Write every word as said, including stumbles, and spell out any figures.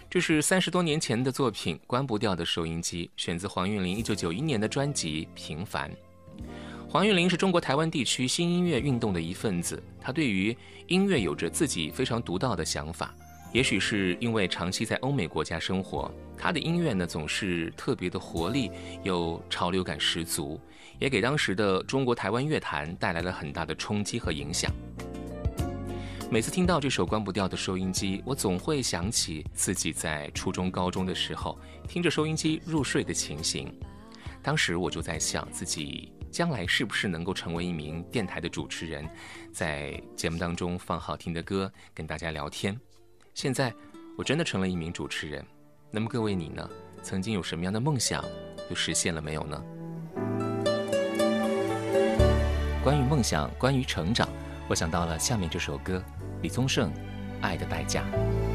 这是三十多年前的作品《关不掉的收音机》，选自黄韵玲一九九一年的专辑《平凡》。黄韵玲是中国台湾地区新音乐运动的一份子，她对于音乐有着自己非常独到的想法。也许是因为长期在欧美国家生活，她的音乐呢总是特别的活力，又潮流感十足，也给当时的中国台湾乐坛带来了很大的冲击和影响。每次听到这首关不掉的收音机，我总会想起自己在初中高中的时候听着收音机入睡的情形。当时我就在想，自己将来是不是能够成为一名电台的主持人，在节目当中放好听的歌，跟大家聊天。现在我真的成了一名主持人，那么各位你呢？曾经有什么样的梦想，又实现了没有呢？关于梦想，关于成长，我想到了下面这首歌，李宗盛《爱的代价》。